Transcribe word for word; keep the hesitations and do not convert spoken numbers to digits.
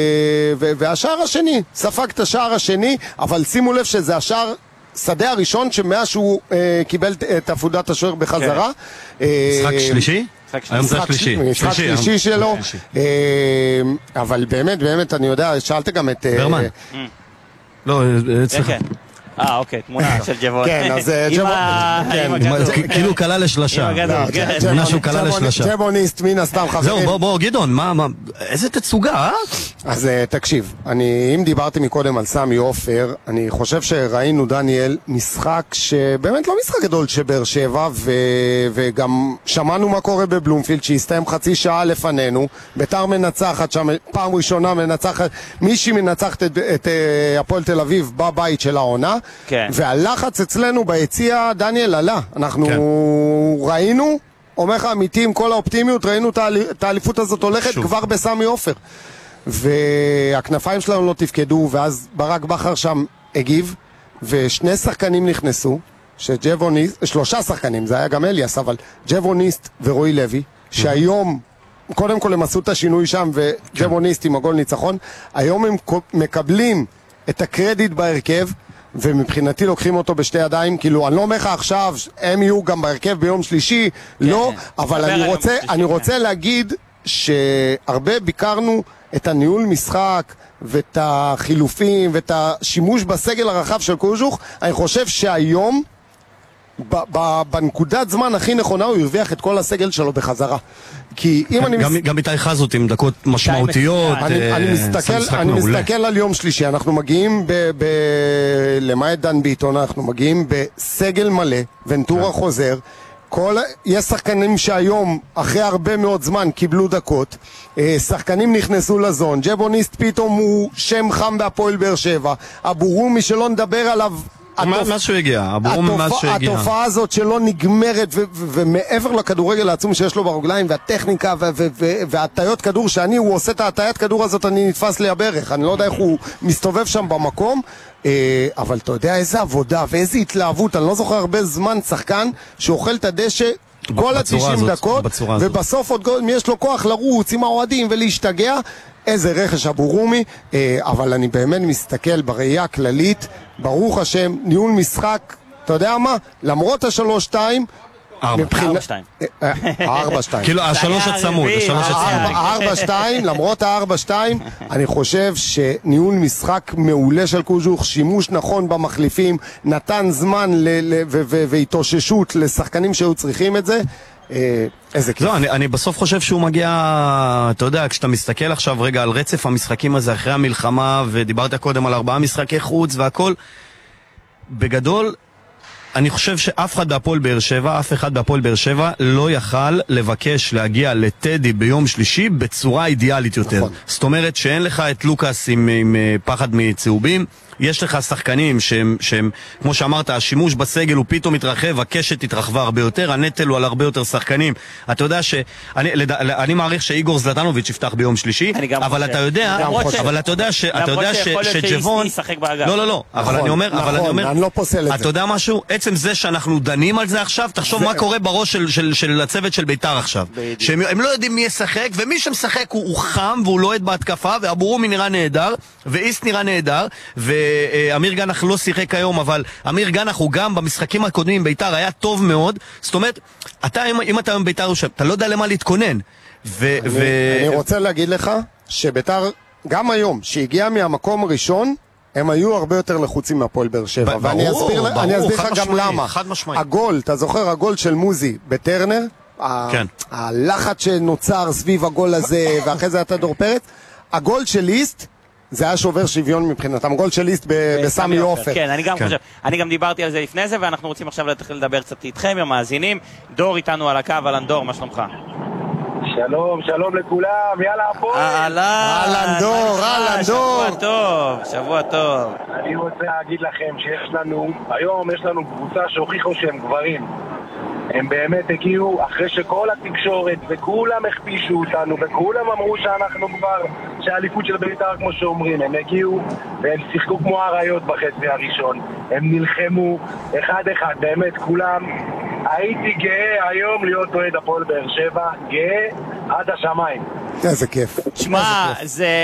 והשער השני, ספג את השער השני, אבל שימו לב שזה השער שדה הראשון שמאז שהוא קיבל את עפודת השוער בחזרה. משחק שלישי? היום זה שלישי. משחק שלישי שלו. אבל באמת, באמת, אני יודע, שאלת גם את... ברמן. לא, אצלך. אה, אוקיי, תמונה של ג'בון. כן, אז ג'בון... כאילו קלה לשלשה. תמונה שהוא קלה לשלשה. ג'בוניסט, מן הסתם חברים. זהו, בוא, גדעון, איזה תצוגה, אה? אז תקשיב, אם דיברתי מקודם על סמי עופר, אני חושב שראינו, דניאל, משחק שבאמת לא משחק גדול שבאר שבע, וגם שמענו מה קורה בבלומפילד, שהסתיים חצי שעה לפנינו, בית"ר מנצחת שם, פעם ראשונה מנצחת, מישהי מנצחת את הפועל תל אביב בבית של העונה, כן. והלחץ אצלנו ביציע, דניאל, עלה. אנחנו כן. ראינו, אומר לך אמיתי עם כל האופטימיות, ראינו את האליפות הזאת הולכת שוב. כבר בסמי עופר. והכנפיים שלנו לא תפקדו, ואז ברק בכר שם הגיב, ושני שחקנים נכנסו, שג'בוניסט, שלושה שחקנים, זה היה גם אליאס, אבל ג'בוניסט ורועי לוי, שהיום, קודם כל הם עשו את השינוי שם, וג'בוניסט עם הגול ניצחון, היום הם מקבלים את הקרדיט בהרכב, ומבחינתי לוקחים אותו בשתי ידיים, כאילו אני לא אומר לך עכשיו, הם יהיו גם בהרכב ביום שלישי, לא, אבל אני רוצה, אני רוצה להגיד שהרבה ביקרנו את הניהול משחק ואת החילופים ואת השימוש בסגל הרחב של קוז'וך. אני חושב שהיום בנקודת זמן הכי נכונה הוא הרוויח את כל הסגל שלו בחזרה. כי אם אני גם איתי חזות עם דקות משמעותיות, אני מסתכל על יום שלישי, אנחנו מגיעים למעט דן ביטון, אנחנו מגיעים בסגל מלא, ונטורה חוזר, יש שחקנים שהיום אחרי הרבה מאוד זמן קיבלו דקות, שחקנים נכנסו לזון, ג'בוניסט פתאום הוא שם חם בהפועל באר שבע, אבורומי שלא נדבר עליו, מה שהוא הגיע, התופעה הזאת שלא נגמרת, ומעבר לכדורגל העצום שיש לו ברגליים, והטכניקה והטעיות כדור, שאני, הוא עושה את הטעיית כדור הזאת, אני נתפס לי הברך, אני לא יודע איך הוא מסתובב שם במקום, אבל אתה יודע איזה עבודה ואיזה התלהבות, אני לא זוכר הרבה זמן שחקן שאוכל את הדשא כל ה-תשעים דקות, ובסוף עוד גול, מי יש לו כוח לרוץ עם האוהדים ולהשתגע, איזה רכש אבורומי, אבל אני באמת מסתכל בראייה הכללית, ברוך השם, ניהול משחק, אתה יודע מה? למרות השלוש שתיים, ארבע שתיים ארבע שתיים כאילו השלוש הצמוד ארבע שתיים, למרות ה-ארבע שתיים אני חושב שניהול משחק מעולה של קוז'וך, שימוש נכון במחליפים, נתן זמן והתאוששות לשחקנים שהיו צריכים את זה, איזה כיף. לא, אני, אני בסוף חושב שהוא מגיע, אתה יודע, כשאתה מסתכל עכשיו רגע על רצף המשחקים הזה אחרי המלחמה, ודיברת קודם על ארבעה משחקי חוץ והכל, בגדול אני חושב שאף אחד בהפועל באר שבע, אף אחד בהפועל באר שבע לא יכל לבקש להגיע לטדי ביום שלישי בצורה אידיאלית יותר. נכון. זאת אומרת שאין לך את לוקאס עם, עם פחד מצהובים, יש לך שחקנים שהם, שהם, כמו שאמרת, השימוש בסגל הוא פתאום מתרחב, הקשת התרחבה הרבה יותר, הנטל הוא על הרבה יותר שחקנים. אתה יודע ש... אני, לד... אני מעריך שאיגור זלטנוביץ' יפתח ביום שלישי, אבל אתה יודע, אבל אתה יודע ש... אתה יודע ש... שג'בון... לא, לא, לא, אבל אני אומר, אבל אני אומר, אני לא פוסל את זה. אתה יודע משהו? עצם זה שאנחנו דנים על זה עכשיו, תחשוב מה קורה בראש של, של, של הצוות של ביתר עכשיו. שהם לא יודעים מי ישחק, ומי שמשחק הוא, הוא חם והוא לא עד בהתקפה, ואבורומי נראה נהדר, ואיסט נראה נהדר, ואמיר גנח לא שיחק היום, אבל אמיר גנח הוא גם במשחקים הקודמים ביתר היה טוב מאוד. זאת אומרת, אתה, אם אתה היום ביתר יושב, אתה לא יודע למה להתכונן. ו, אני, ו... אני רוצה להגיד לך שביתר, גם היום, שהגיע מהמקום הראשון, הם היו הרבה יותר לחוצים מהפועל באר שבע, ואני אסביר, ברור, אני אסביר לך גם למה. הגול, אתה זוכר, הגול של מוזי בטרנר, כן. הלחץ שנוצר סביב הגול הזה, ואחרי זה אתה דור פרץ, הגול של ליסט, זה היה שובר שוויון מבחינתם, גול של ליסט בסמי עופר. כן, אני גם חושב, אני גם דיברתי על זה לפני זה, ואנחנו רוצים עכשיו להתחיל לדבר קצת איתכם, עם המאזינים. דור איתנו על הקו, אהלן דור, מה שלומך? שלום, שלום לכולם, יאללה הפועל. אהלן דור, אהלן דור. שבוע טוב, שבוע טוב. אני רוצה להגיד לכם שיש לנו, היום יש לנו קבוצה שהוכיחו שהם גברים. הם באמת הגיעו אחרי שכל התקשורת וכולם הכפישו אותנו וכולם אמרו שאנחנו כבר, שהאליפות של בית"ר כמו שאומרים, הם הגיעו והם שיחקו כמו אריות בחצי הראשון, הם נלחמו אחד אחד, באמת כולם. הייתי גאה היום להיות אוהד הפועל באר שבע, גאה עד השמיים. איזה כיף. שמע, זה